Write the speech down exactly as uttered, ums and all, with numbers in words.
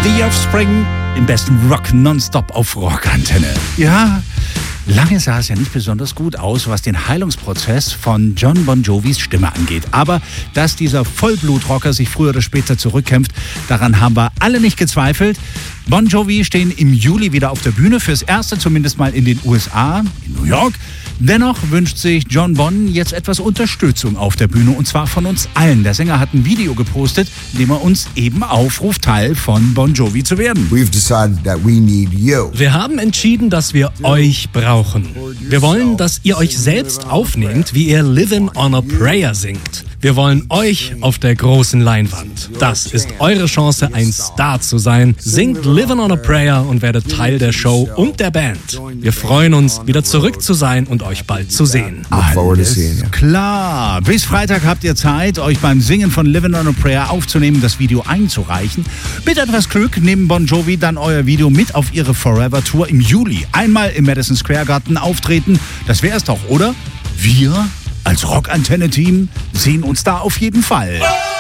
The Offspring im besten Rock nonstop auf Rockantenne. Ja, lange sah es ja nicht besonders gut aus, was den Heilungsprozess von Jon Bon Jovis Stimme angeht. Aber dass dieser Vollblutrocker sich früher oder später zurückkämpft, daran haben wir alle nicht gezweifelt. Bon Jovi stehen im Juli wieder auf der Bühne, fürs Erste zumindest mal in den U S A, in New York. Dennoch wünscht sich Jon Bon jetzt etwas Unterstützung auf der Bühne, und zwar von uns allen. Der Sänger hat ein Video gepostet, in dem er uns eben aufruft, Teil von Bon Jovi zu werden. We've decided that we need you. Wir haben entschieden, dass wir euch brauchen. Wir wollen, dass ihr euch selbst aufnehmt, wie ihr Livin' on a Prayer singt. Wir wollen euch auf der großen Leinwand. Das ist eure Chance, ein Star zu sein. Singt Livin' on a Prayer und werdet Teil der Show und der Band. Wir freuen uns, wieder zurück zu sein und euch bald zu sehen. Alles klar. Bis Freitag habt ihr Zeit, euch beim Singen von Livin' on a Prayer aufzunehmen, das Video einzureichen. Mit etwas Glück nehmen Bon Jovi dann euer Video mit auf ihre Forever Tour im Juli. Einmal im Madison Square Garden auftreten. Das wär's doch, oder? Wir als Rockantenne-Team sehen uns da auf jeden Fall.